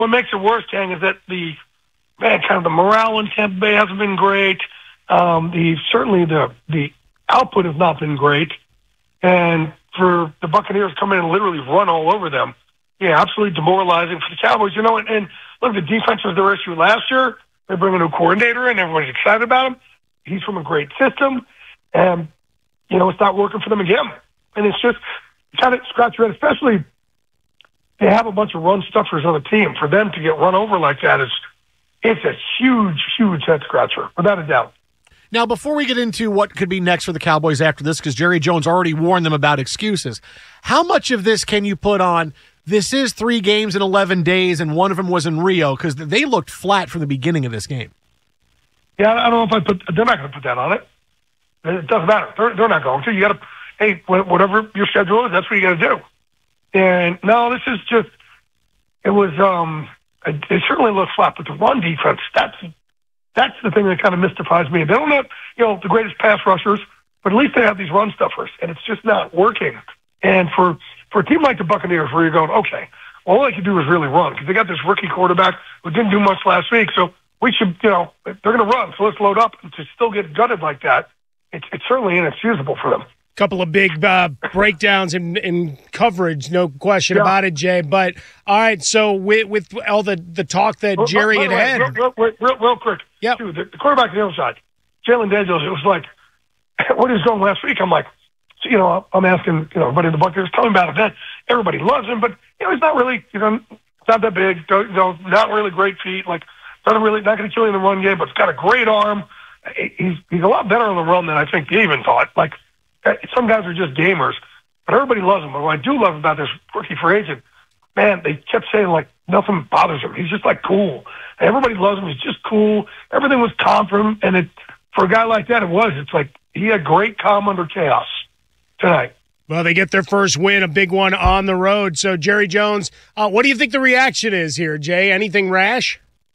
what makes it worse, Kang, is that the morale in Tampa Bay hasn't been great. Certainly the output has not been great. And for the Buccaneers to come in and literally run all over them, absolutely demoralizing for the Cowboys. And look, the defense was their issue last year. They bring a new coordinator in. Everybody's excited about him. He's from a great system. And, it's not working for them again. And it's just kind of scratch your head, especially they have a bunch of run stuffers on the team. For them to get run over like that it's a huge, huge head scratcher, without a doubt. Now, before we get into what could be next for the Cowboys after this, because Jerry Jones already warned them about excuses, how much of this can you put on, this is 3 games in 11 days, and one of them was in Rio, because they looked flat from the beginning of this game? Yeah, I don't know if they're not going to put that on it. It doesn't matter. They're not going to. You got to, hey, whatever your schedule is, that's what you got to do. And no, this is just, it certainly looks flat, but the run defense, that's the thing that kind of mystifies me. They don't have, the greatest pass rushers, but at least they have these run stuffers, and it's just not working. And for a team like the Buccaneers, where you're going, okay, all they can do is really run, because they got this rookie quarterback who didn't do much last week, so we should, they're going to run, so let's load up. And to still get gutted like that, it's certainly inexcusable for them. Couple of big breakdowns in coverage, no question about it, Jay. But, all right, so with all the talk that Jerry had. Real quick. Yep. Too, the quarterback on the other side, Jalen Daniels, it was like, what he was going last week, I'm like, I'm asking, everybody in the Buccaneers, tell me about it. Then everybody loves him, but, he's not really, it's not that big, not really great feet, like, not going to kill you in the run game, but it's got a great arm. He's a lot better on the run than I think they even thought. Like, some guys are just gamers, but everybody loves him. But what I do love about this rookie free agent, man, they kept saying, like, nothing bothers him. He's just, like, cool. And everybody loves him. He's just cool. Everything was calm for him. And for a guy like that, it's like he had great calm under chaos tonight. Well, they get their first win, a big one on the road. So, Jerry Jones, what do you think the reaction is here, Jay? Anything rash?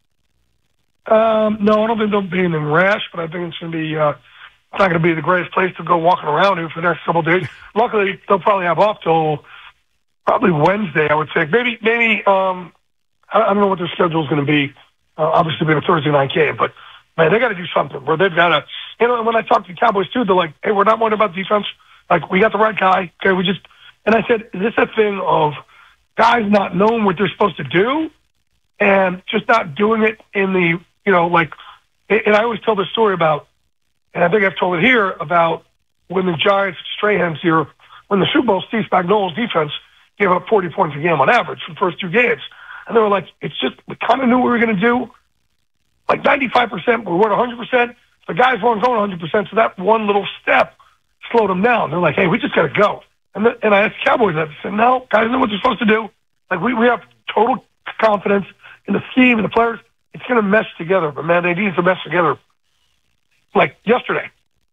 No, I don't think they'll be anything rash, but I think it's going to be it's not going to be the greatest place to go walking around in for the next couple of days. Luckily, they'll probably have off till probably Wednesday, I would say. Maybe I don't know what their schedule is going to be. Obviously, being a Thursday night game, but man, they got to do something where they've got to. When I talk to the Cowboys too, they're like, "Hey, we're not worried about defense. Like, we got the right guy. Okay, And I said, is this a thing of guys not knowing what they're supposed to do and just not doing it in the And I always tell the story about, and I think I've told it here, about when the Giants, Strahan's here, when the Super Bowl, Steve Spagnuolo's defense gave up 40 points a game on average for the first 2 games. And they were like, it's just, we kind of knew what we were going to do. Like 95%, we weren't 100%. The guys weren't going 100%, so that one little step slowed them down. They're like, hey, we just got to go. And I asked the Cowboys that. I said, no, guys know what they're supposed to do. Like, we have total confidence in the scheme and the players. It's going to mesh together, but man, they need to mesh together like yesterday.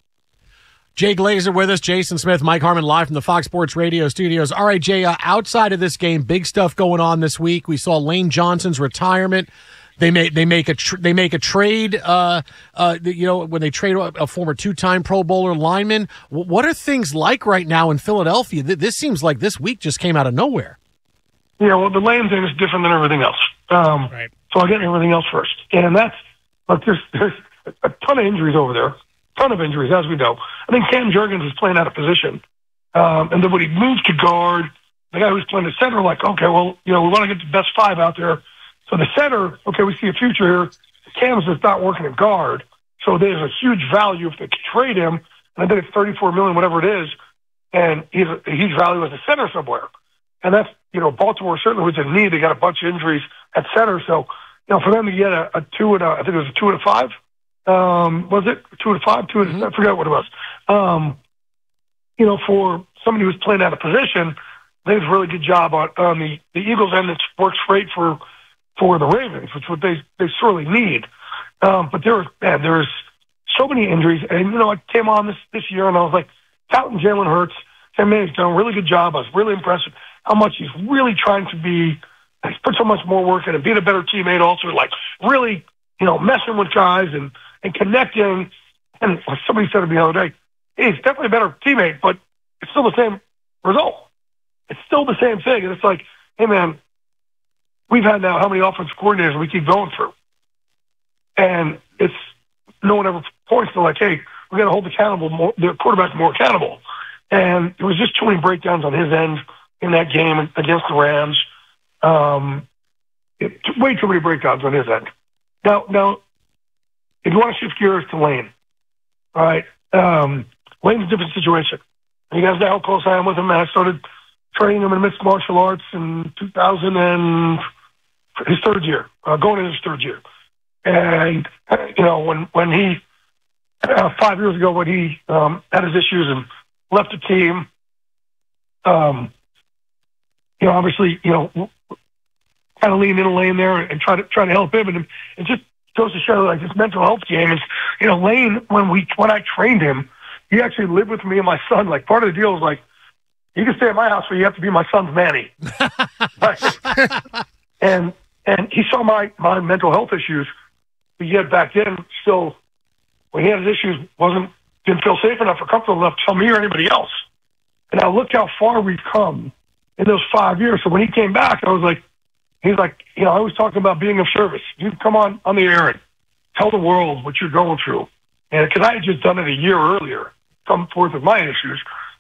Jay Glazer with us, Jason Smith, Mike Harmon live from the Fox Sports Radio studios. All right, Jay, outside of this game, big stuff going on this week. We saw Lane Johnson's retirement. They make a trade. When they trade a former 2-time Pro Bowler lineman. What are things like right now in Philadelphia? This seems like this week just came out of nowhere. Yeah, well, the Lane thing is different than everything else. Right. So I'll get everything else first. And there's a ton of injuries over there. Ton of injuries, as we know. I think Cam Jurgens is playing out of position. And then when he moved to guard, the guy who's playing the center, like, okay, well, we want to get the best 5 out there. So the center, okay, we see a future here. Cam's just not working at guard. So there's a huge value if they could trade him. And I think it's $34 million, whatever it is. And he's a huge value as a center somewhere. And that's, Baltimore certainly was in need. They got a bunch of injuries at center. So, for them to get a 2 and I think it was a 2 and a 5. Was it 2 and a 5? 2 and I forgot what it was. For somebody who's playing out of position, they did a really good job on the Eagles end. It works great for the Ravens, which what they sorely need. But there's so many injuries. And, I came on this year and I was like, touting Jalen Hurts. Sam Manning's done a really good job. I was really impressed with how much he's really trying to be. He's put so much more work in and being a better teammate also, like really, messing with guys and connecting. And somebody said to me the other day, hey, he's definitely a better teammate, but it's still the same result. It's still the same thing. And it's like, hey, man, we've had now how many offensive coordinators we keep going through, and it's no one ever points to like, hey, we got to hold the quarterback more accountable. And it was just too many breakdowns on his end in that game against the Rams. Way too many breakdowns on his end. Now, if you want to shift gears to Lane, all right, Lane's a different situation. You guys know how close I am with him. I started training him in mixed martial arts in 2000 and his third year, going into his third year. And, when he, 5 years ago, when he had his issues and left the team, obviously, kind of lean in a lane there and try to help him. And it just goes to show like this mental health game is, Lane, when I trained him, he actually lived with me and my son. Like part of the deal is like, you can stay at my house, but you have to be my son's nanny. and he saw my mental health issues, but yet back then still, when he had his issues, didn't feel safe enough or comfortable enough to tell me or anybody else. And now look how far we've come in those 5 years. So when he came back, I was like, he's like, I was talking about being of service. You come on the air and tell the world what you're going through. And because I had just done it a year earlier, come forth with my issues,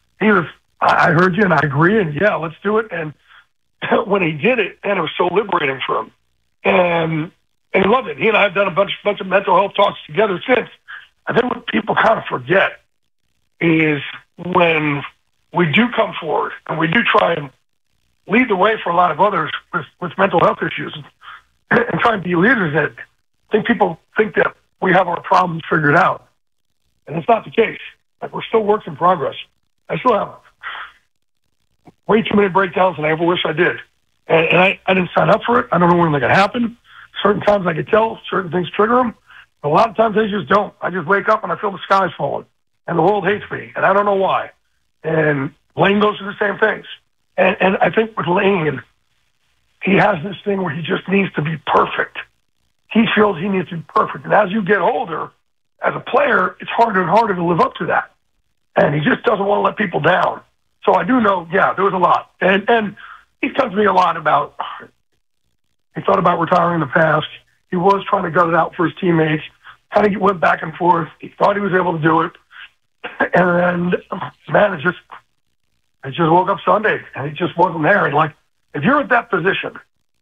I heard you and I agree, and yeah, let's do it. And when he did it, and it was so liberating for him. And he loved it. He and I have done a bunch of mental health talks together since. I think what people kind of forget is when we do come forward and we do try and lead the way for a lot of others with mental health issues and try and be leaders that I think people think that we have our problems figured out. And it's not the case. Like we're still works in progress. I still have way too many breakdowns than I ever wish I did. And I didn't sign up for it. I don't know when they're going to happen. Certain times I could tell certain things trigger them. A lot of times they just don't. I just wake up and I feel the sky's falling and the world hates me and I don't know why. And Lane goes through the same things. And I think with Lane, he has this thing where he just needs to be perfect. He feels he needs to be perfect. And as you get older, as a player, it's harder and harder to live up to that. And he just doesn't want to let people down. So I do know, yeah, there was a lot. And he's talked to me a lot about, he thought about retiring in the past. He was trying to gut it out for his teammates. Kind of went back and forth. He thought he was able to do it. And, man, it just woke up Sunday, and he just wasn't there. And, like, if you're at that position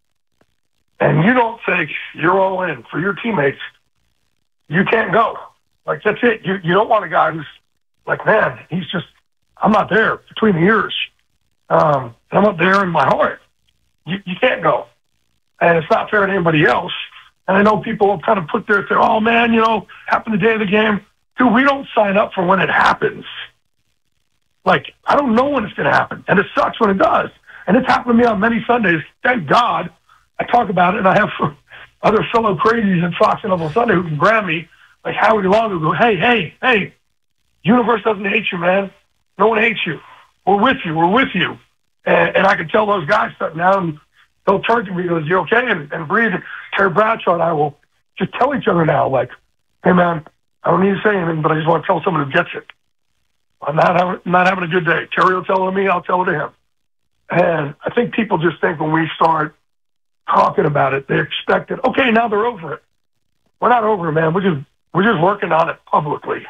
and you don't think you're all in for your teammates, you can't go. Like, that's it. You don't want a guy who's like, man, I'm not there between the ears. I'm not there in my heart. You can't go. And it's not fair to anybody else. And I know people have kind of put their, oh, man, happened the day of the game. Dude, we don't sign up for when it happens. Like, I don't know when it's going to happen. And it sucks when it does. And it's happened to me on many Sundays. Thank God I talk about it, and I have other fellow crazies at Fox and on Sunday who can grab me, like Howie Long, who go, hey, universe doesn't hate you, man. No one hates you. We're with you. And I can tell those guys something now, and they'll turn to me and go, you okay? And breathe. Terry Bradshaw and I will just tell each other now, like, hey, man, I don't need to say anything, but I just want to tell someone who gets it. I'm not having a good day. Terry will tell it to me, I'll tell it to him. And I think people just think when we start talking about it, they expect it. Okay, now they're over it. We're not over it, man. We're just working on it publicly.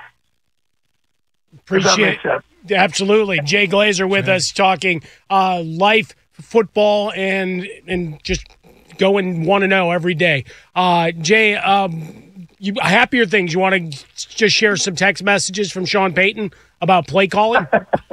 Appreciate it. Absolutely. Jay Glazer with us talking life, football, and just going 1-0 every day. Jay, happier things. You want to just share some text messages from Sean Payton about play calling?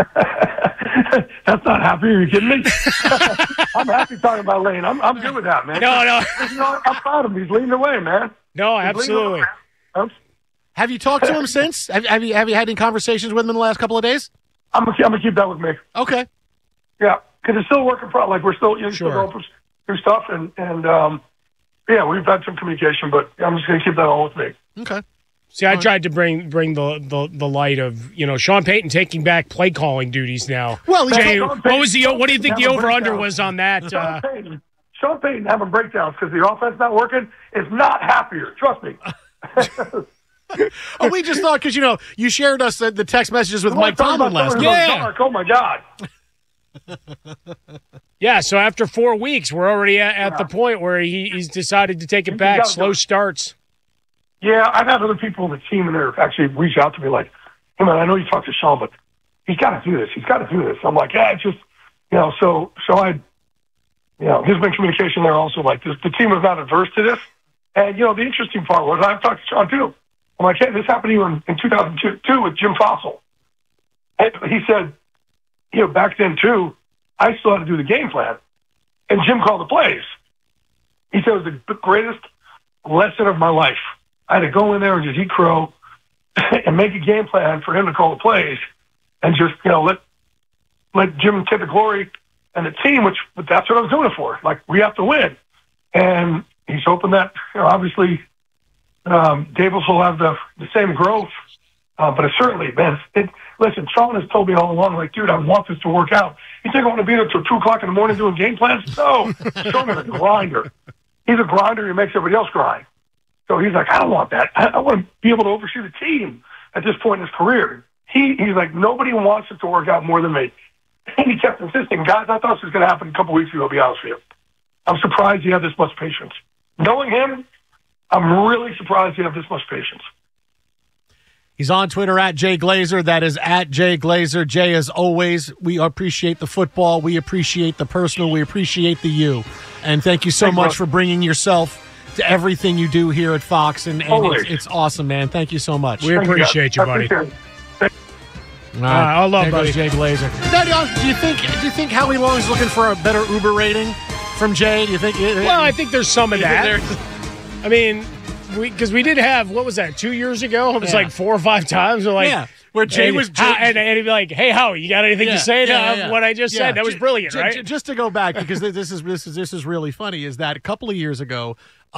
That's not happy. Are you kidding me? I'm happy talking about Lane. I'm good with that, man. No. I'm proud of him. He's leading the way, man. No, absolutely. Have you talked to him since? Have you had any conversations with him in the last couple of days? I'm gonna keep that with me. Okay. Yeah, because it's still working. Like we're still still going through stuff, and yeah, we've had some communication, but I'm just gonna keep that all with me. Okay. See, I tried to bring the light of Sean Payton taking back play calling duties now. Well, Jay, what do you think the over under was on that? Sean Payton having breakdowns because the offense not working is not happier. Trust me. We just thought because you shared us the text messages with Mike Tomlin last night. Yeah. Oh my God. Yeah, so after 4 weeks, we're already at the point where he's decided to take it back. Slow starts. Yeah, I've had other people on the team and they're actually reach out to me like, hey, man, I know you talked to Sean, but he's got to do this. He's got to do this. I'm like, yeah, it's just, so I, there's been communication there also. Like, the team was not adverse to this. And, the interesting part was I've talked to Sean, too. I'm like, hey, this happened to you in 2002 with Jim Fossil. And he said, back then, too, I still had to do the game plan. And Jim called the plays. He said it was the greatest lesson of my life. I had to go in there and just eat crow and make a game plan for him to call the plays and just, let Jim take the glory and the team, which that's what I was doing it for. Like, we have to win. And he's hoping that, obviously, Davis will have the same growth. But it's certainly, man, listen, Sean has told me all along, like, dude, I want this to work out. You think I want to be there till 2 o'clock in the morning doing game plans? No. Sean is a grinder. He's a grinder. He makes everybody else grind. So he's like, I don't want that. I want to be able to oversee the team at this point in his career. He's like, nobody wants it to work out more than me. And he kept insisting, guys, I thought this was going to happen a couple weeks ago, to be honest with you. I'm surprised you have this much patience. Knowing him, I'm really surprised you have this much patience. He's on Twitter at Jay Glazer. That is at Jay Glazer. Jay, as always, we appreciate the football. We appreciate the personal. We appreciate the you. And thank you so much for bringing yourself to everything you do here at Fox. And it's awesome, man. Thank you so much. We appreciate you, buddy. All right, I love buddy. Jay Glazer. Now, do you think Howie Long is looking for a better Uber rating from Jay? Do you think? Well, I think there's some of that. I mean, because we did have, what was that, 2 years ago? It was like 4 or 5 times. We're like, where Jay was, and he'd be like, "Hey, Howie, you got anything to say to what I just said?" That was brilliant, right? Just to go back, because this is really funny. Is that a couple of years ago?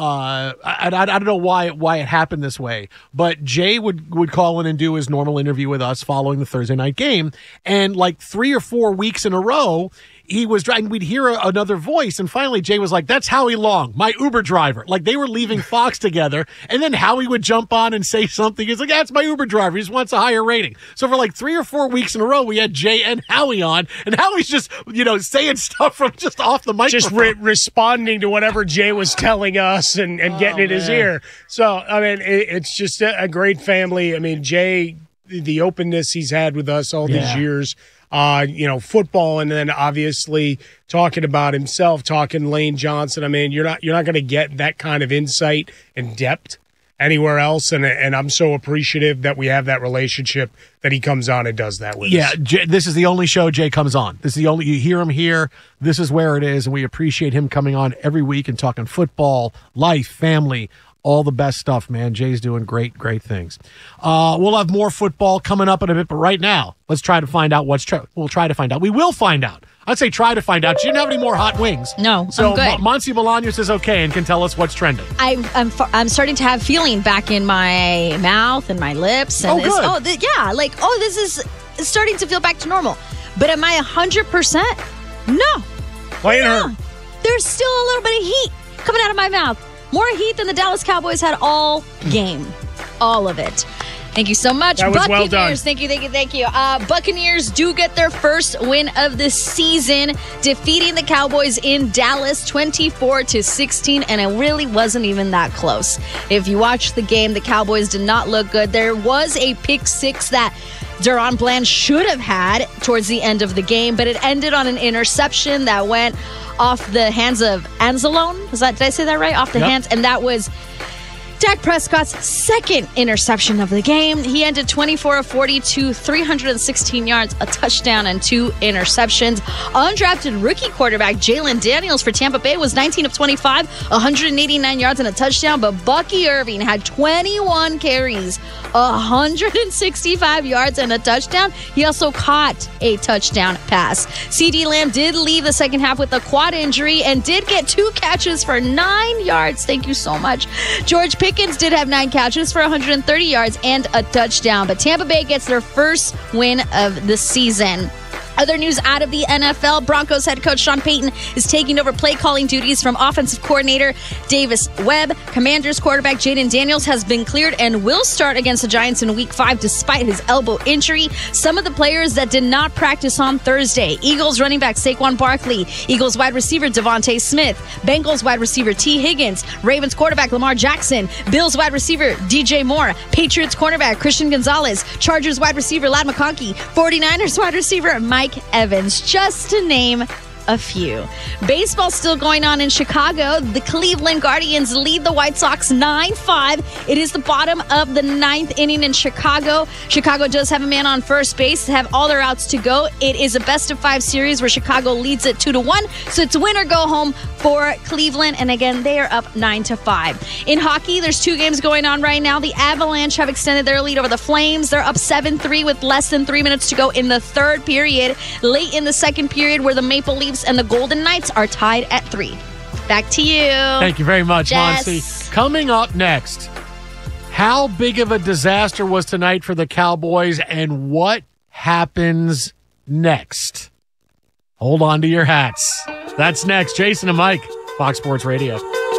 I don't know why it happened this way, but Jay would call in and do his normal interview with us following the Thursday night game, and like 3 or 4 weeks in a row, he was driving. We'd hear another voice, and finally Jay was like, "That's Howie Long, my Uber driver." Like, they were leaving Fox together, and then Howie would jump on and say something. He's like, "That's my Uber driver. He just wants a higher rating." So for like 3 or 4 weeks in a row, we had Jay and Howie on, and Howie's just saying stuff from just off the microphone, just responding to whatever Jay was telling us and getting in his ear. So I mean, it's just a great family. I mean, Jay, the openness he's had with us all these years. Football, and then obviously talking about himself, talking Lane Johnson. I mean, you're not going to get that kind of insight and depth anywhere else, and I'm so appreciative that we have that relationship that he comes on and does that with us. Yeah, this is the only show Jay comes on. This is the only, you hear him here. This is where it is, and we appreciate him coming on every week and talking football, life, family, all the best stuff, man. Jay's doing great things. We'll have more football coming up in a bit, but right now, let's try to find out we'll try to find out. We will find out. I'd say try to find out. She didn't have any more hot wings. No, so I'm good. Monsi Bolaños is okay and can tell us what's trending. I'm starting to have feeling back in my mouth and my lips. And good. This is starting to feel back to normal. But am I 100%? No. Playing her. There's still a little bit of heat coming out of my mouth. More heat than the Dallas Cowboys had all game. All of it. Thank you so much. That was well done. Thank you. Buccaneers do get their first win of the season, defeating the Cowboys in Dallas 24-16, and it really wasn't even that close. If you watch the game, the Cowboys did not look good. There was a pick six that Deron Bland should have had towards the end of the game, but it ended on an interception that went off the hands of Anzalone. Did I say that right? Off the hands, and that was Dak Prescott's second interception of the game. He ended 24 of 42, 316 yards, a touchdown, and 2 interceptions. Undrafted rookie quarterback Jalen Daniels for Tampa Bay was 19 of 25, 189 yards, and a touchdown. But Bucky Irving had 21 carries, 165 yards, and a touchdown. He also caught a touchdown pass. CeeDee Lamb did leave the second half with a quad injury and did get 2 catches for 9 yards. Thank you so much. George Pickens did have 9 catches for 130 yards and a touchdown, but Tampa Bay gets their first win of the season. Other news out of the NFL, Broncos head coach Sean Payton is taking over play calling duties from offensive coordinator Davis Webb. Commanders quarterback Jaden Daniels has been cleared and will start against the Giants in Week 5 despite his elbow injury. Some of the players that did not practice on Thursday: Eagles running back Saquon Barkley, Eagles wide receiver Devontae Smith, Bengals wide receiver T. Higgins, Ravens quarterback Lamar Jackson, Bills wide receiver DJ Moore, Patriots cornerback Christian Gonzalez, Chargers wide receiver Ladd McConkey, 49ers wide receiver Mike Evans, just to name a few. Baseball still going on in Chicago. The Cleveland Guardians lead the White Sox 9-5. It is the bottom of the 9th inning in Chicago. Chicago does have a man on first base, have all their outs to go. It is a best-of-5 series where Chicago leads it 2-1. So it's win or go home for Cleveland. And again, they are up 9-5. In hockey, there's 2 games going on right now. The Avalanche have extended their lead over the Flames. They're up 7-3 with less than 3 minutes to go in the third period. Late in the second period, where the Maple Leafs and the Golden Knights are tied at 3. Back to you. Thank you very much, Jess. Monsi. Coming up next, how big of a disaster was tonight for the Cowboys and what happens next? Hold on to your hats. That's next. Jason and Mike, Fox Sports Radio.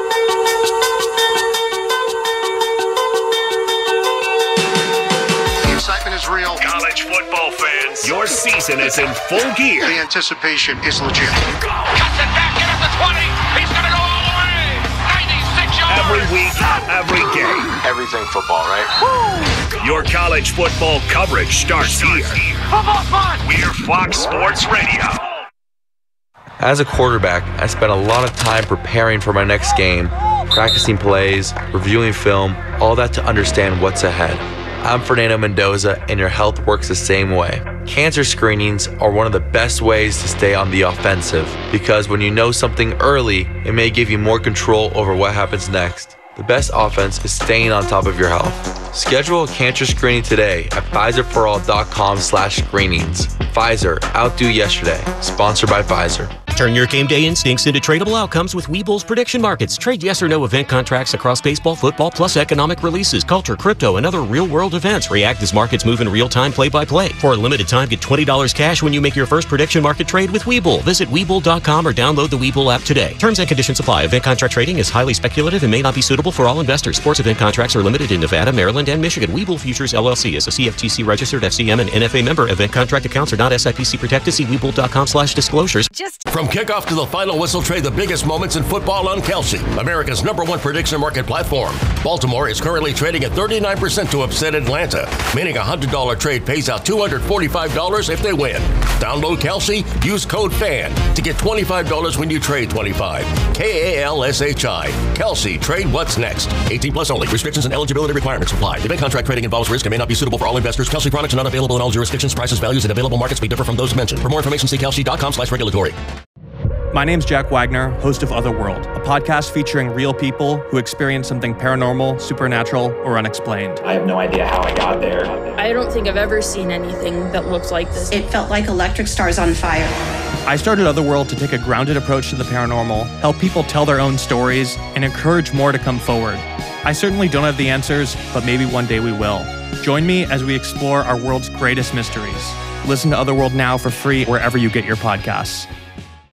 Real. College football fans, your season is in full gear. The anticipation is legit. Cuts it back in at the 20. He's going to go all the way. 96 yards. Every week, every game. Everything football, right? Woo! Your college football coverage starts here. Football fun. We're Fox Sports Radio. As a quarterback, I spent a lot of time preparing for my next game, practicing plays, reviewing film, all that to understand what's ahead. I'm Fernando Mendoza, and your health works the same way. Cancer screenings are one of the best ways to stay on the offensive, because when you know something early, it may give you more control over what happens next. The best offense is staying on top of your health. Schedule a cancer screening today at PfizerForAll.com/screenings. Pfizer, outdo yesterday. Sponsored by Pfizer. Turn your game day instincts into tradable outcomes with Webull's prediction markets. Trade yes or no event contracts across baseball, football, plus economic releases, culture, crypto, and other real-world events. React as markets move in real time, play-by-play. For a limited time, get $20 cash when you make your first prediction market trade with Webull. Visit Webull.com or download the Webull app today. Terms and conditions apply. Event contract trading is highly speculative and may not be suitable for all investors. Sports event contracts are limited in Nevada, Maryland, and Michigan. Webull Futures LLC is a CFTC registered FCM and NFA member. Event contract accounts are not SIPC protected. See Webull.com/disclosures. From kickoff to the final whistle, trade the biggest moments in football on Kelsey, America's #1 prediction market platform. Baltimore is currently trading at 39% to upset Atlanta, meaning a $100 trade pays out $245 if they win. Download Kelsey, use code FAN to get $25 when you trade 25. KALSHI. Kelsey, trade what's next. 18 plus only. Restrictions and eligibility requirements apply. Event contract trading involves risk and may not be suitable for all investors. Kelsey products are not available in all jurisdictions. Prices, values, and available markets may differ from those mentioned. For more information, see kelsey.com/regulatory. My name's Jack Wagner, host of Otherworld, a podcast featuring real people who experience something paranormal, supernatural, or unexplained. I have no idea how I got there. I don't think I've ever seen anything that looks like this. It felt like electric stars on fire. I started Otherworld to take a grounded approach to the paranormal, help people tell their own stories, and encourage more to come forward. I certainly don't have the answers, but maybe one day we will. Join me as we explore our world's greatest mysteries. Listen to Otherworld now for free wherever you get your podcasts.